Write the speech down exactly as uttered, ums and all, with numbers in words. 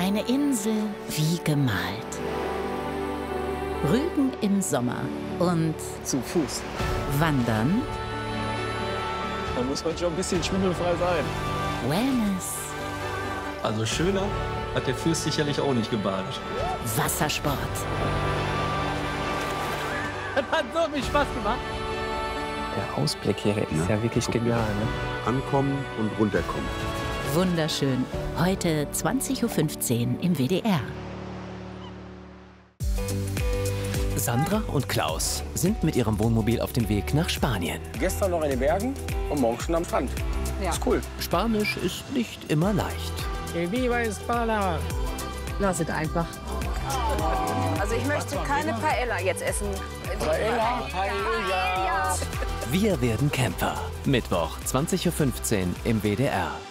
Eine Insel wie gemalt. Rügen im Sommer und zu Fuß. Wandern. Da muss man schon ein bisschen schwindelfrei sein. Wellness. Also schöner hat der Fürst sicherlich auch nicht gebadet. Wassersport. Das hat so viel Spaß gemacht. Der Ausblick hier ist ja, ja wirklich genial. Ne? Ankommen und runterkommen. Wunderschön. Heute zwanzig Uhr fünfzehn im W D R. Sandra und Klaus sind mit ihrem Wohnmobil auf dem Weg nach Spanien. Gestern noch in den Bergen und morgen schon am Strand. Ja. Ist cool. Spanisch ist nicht immer leicht. Viva España! Lass es einfach. Also ich möchte keine Paella jetzt essen. Paella, Paella. Wir werden Camper. Mittwoch, zwanzig Uhr fünfzehn im W D R.